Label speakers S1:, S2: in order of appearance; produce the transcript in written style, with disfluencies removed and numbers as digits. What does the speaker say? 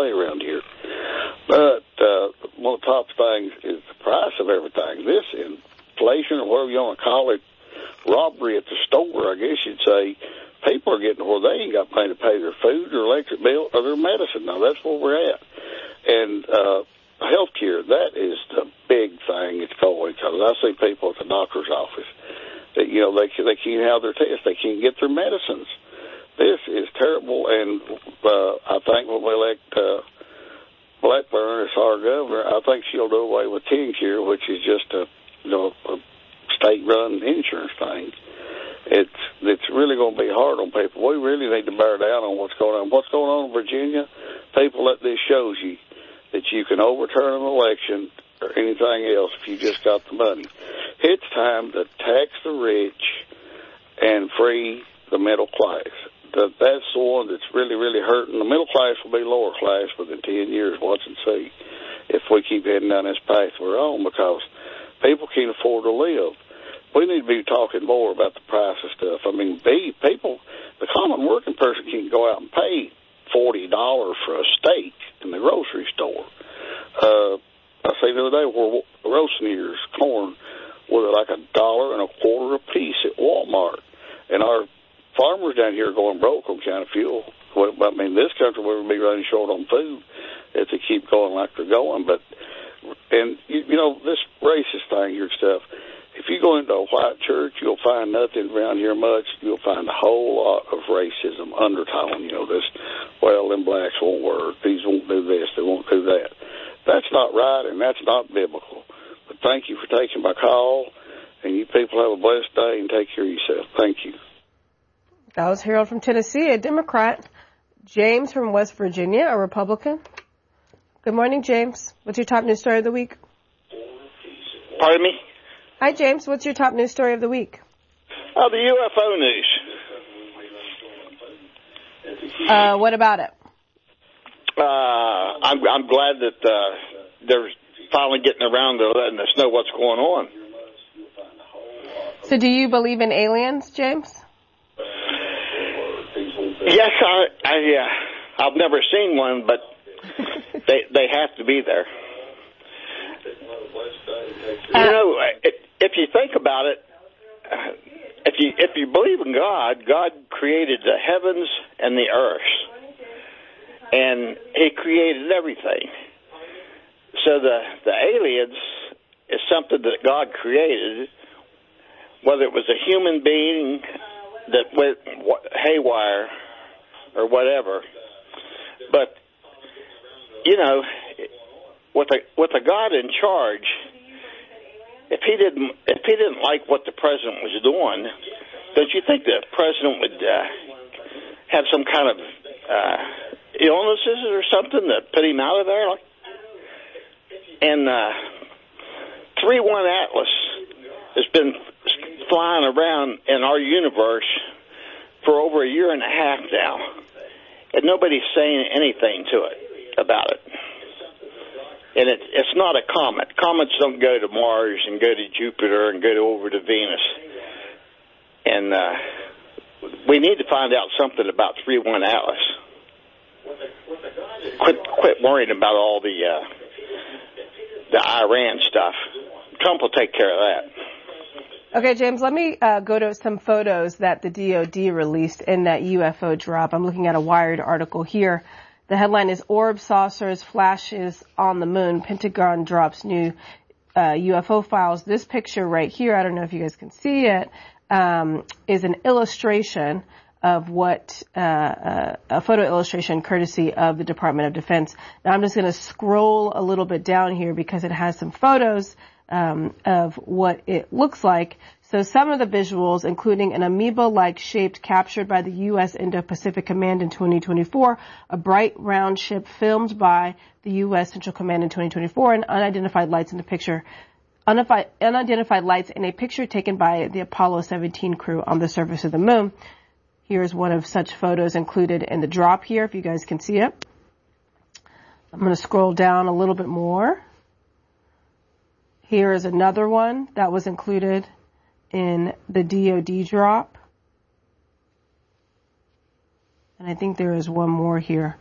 S1: play around here. But one of the top things is the price of everything. This inflation, or whatever you want to call it, robbery at the store, I guess you'd say. People are getting where they ain't got money to pay their food, their electric bill, or their medicine. Now, that's where we're at. And health care, that is the big thing it's going, because I see people at the doctor's office that, you know, they can't have their tests. They can't get their medicines. This is terrible, and I think when we elect Blackburn as our governor, I think she'll do away with TennCare, which is just a state-run insurance thing. It's really going to be hard on people. We really need to bear down on what's going on. What's going on in Virginia, people, that this shows you that you can overturn an election or anything else if you just got the money. It's time to tax the rich and free the middle class. That's the one that's really, really hurting. The middle class will be lower class within 10 years, watch and see, if we keep heading down this path we're on, because people can't afford to live. We need to be talking more about the price of stuff. I mean, people, the common working person can't go out and pay $40 for a steak in the grocery store. I seen the other day where roasting ears, corn, was like $1.25 a piece at Walmart. And our farmers down here are going broke on kind of fuel. Well, I mean, this country we would be running short on food if they keep going like they're going. But, and, you know, this racist thing here stuff, if you go into a white church, you'll find nothing around here much. You'll find a whole lot of racism undertone. You know, this, well, them blacks won't work. These won't do this. They won't do that. That's not right, and that's not biblical. But thank you for taking my call, and you people have a blessed day, and take care of yourself. Thank you.
S2: That was Harold from Tennessee, a Democrat. James from West Virginia, a Republican. Good morning, James. What's your top news story of the week?
S3: Pardon me?
S2: Hi, James. What's your top news story of the week?
S3: Oh, the UFO news.
S2: What about it?
S3: I'm glad that they're finally getting around to letting us know what's going on.
S2: So do you believe in aliens, James?
S3: Yes, I've never seen one, but they have to be there. You know, if you think about it, if you believe in God, God created the heavens and the earth, and He created everything. So the aliens is something that God created, whether it was a human being that went haywire or whatever. But you know, with a God in charge, if he didn't like what the president was doing, don't you think the president would have some kind of illnesses or something that put him out of there? And 3-1 Atlas has been flying around in our universe for over a year and a half now, and nobody's saying anything to it about it. And it's not a comet. Comets don't go to Mars and go to Jupiter and go over to Venus. And we need to find out something about 3-1 Atlas. Quit worrying about all the Iran stuff. Trump will take care of that.
S2: Okay, James, let me go to some photos that the DOD released in that UFO drop. I'm looking at a Wired article here. The headline is Orb Saucers Flashes on the Moon. Pentagon drops new UFO files. This picture right here, I don't know if you guys can see it, is an illustration of what, a photo illustration courtesy of the Department of Defense. Now I'm just going to scroll a little bit down here because it has some photos of what it looks like. So some of the visuals, including an amoeba-like shaped captured by the U.S. Indo-Pacific Command in 2024, a bright round ship filmed by the U.S. Central Command in 2024, and unidentified lights in the picture. Unidentified lights in a picture taken by the Apollo 17 crew on the surface of the moon. Here's one of such photos included in the drop here, if you guys can see it. I'm going to scroll down a little bit more. Here is another one that was included in the DOD drop. And I think there is one more here.